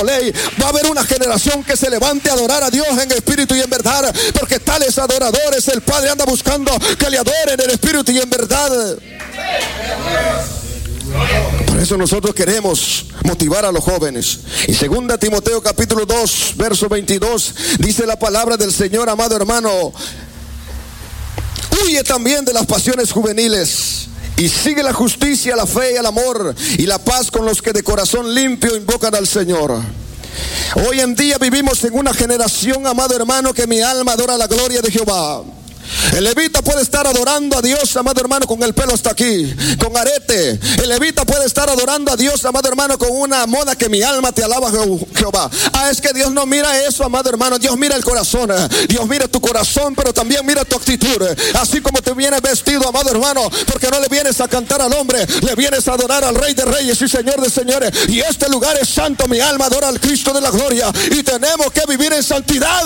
ley. Va a haber una generación que se levante a adorar a Dios en espíritu y en verdad, porque tales adoradores el Padre anda buscando que le adoren en espíritu y en verdad. Por eso nosotros queremos motivar a los jóvenes. Y 2 Timoteo capítulo 2 verso 22 dice la palabra del Señor: amado hermano, huye también de las pasiones juveniles y sigue la justicia, la fe y el amor y la paz con los que de corazón limpio invocan al Señor. Hoy en día vivimos en una generación, amado hermano, que mi alma adora la gloria de Jehová. El levita puede estar adorando a Dios, amado hermano, con el pelo hasta aquí, con arete. El levita puede estar adorando a Dios, amado hermano, con una moda que mi alma te alaba, Jehová. Es que Dios no mira eso, amado hermano. Dios mira el corazón. Dios mira tu corazón, pero también mira tu actitud. Así como te vienes vestido, amado hermano, porque no le vienes a cantar al hombre, le vienes a adorar al Rey de Reyes y Señor de Señores. Y este lugar es santo. Mi alma adora al Cristo de la gloria, y tenemos que vivir en santidad.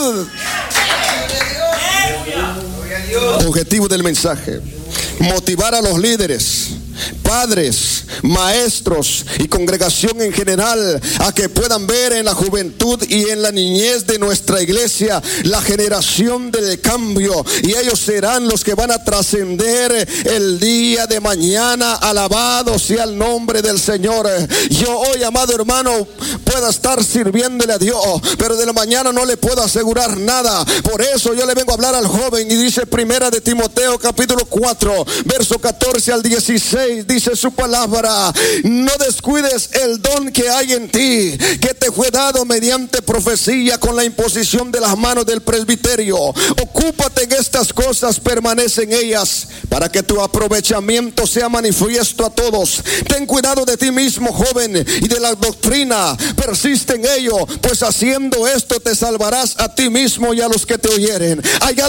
Objetivo del mensaje: motivar a los líderes, padres, maestros y congregación en general a que puedan ver en la juventud y en la niñez de nuestra iglesia la generación del cambio, y ellos serán los que van a trascender el día de mañana. Alabado sea el nombre del Señor. Yo hoy, amado hermano, pueda estar sirviéndole a Dios, pero de la mañana no le puedo asegurar nada. Por eso yo le vengo a hablar al joven, y dice 1 Timoteo capítulo 4 verso 14 al 16, dice su palabra: no descuides el don que hay en ti, que te fue dado mediante profecía con la imposición de las manos del presbiterio. Ocúpate en estas cosas, permanece en ellas, para que tu aprovechamiento sea manifiesto a todos. Ten cuidado de ti mismo, joven, y de la doctrina. Persiste en ello, pues haciendo esto te salvarás a ti mismo y a los que te oyeren. Hay